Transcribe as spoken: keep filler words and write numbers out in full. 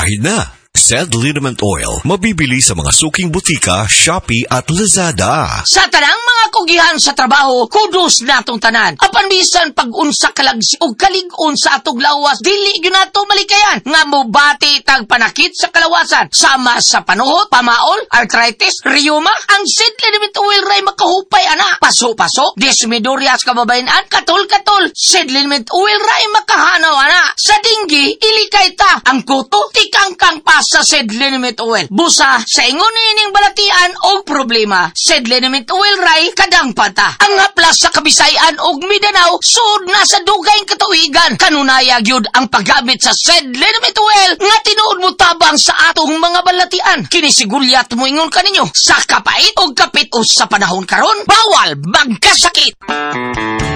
Dahil na, Sed Liniment Oil, mabibili sa mga suking butika, Shopee at Lazada. Sa tanang mga kugihan sa trabaho, kudos natong tanan. Apan bisan pag-unsa kalagsi o kalig-on sa atog lawas, dili yun nato malikayan. Nga mo bati tag panakit sa kalawasan. Sama sa panuhot, pamaol, arthritis, rheuma, ang Sed Liniment Oil ray makahupay ana. Paso-paso, desmidorias kababayan, katol-katol, Sed Liniment Oil ray makahanaw ana. Sa dinggi, ilikay ta. Ang kuto, tikangkang pas sa Sed Liniment Oil. Busa sa ingon nining balatian og problema, Sed Liniment Oil ray kadang pata. Ang haplas sa Kabisayan og Mindanao sud na sa dugay katuigan. Kanunaya gyud ang paggamit sa Sed Liniment Oil nga tinuod mo tabang sa atong mga balatian. Kini sigulyat mo ingon kaninyo sa kapait og kapit-os sa panahon karon, bawal magkasakit.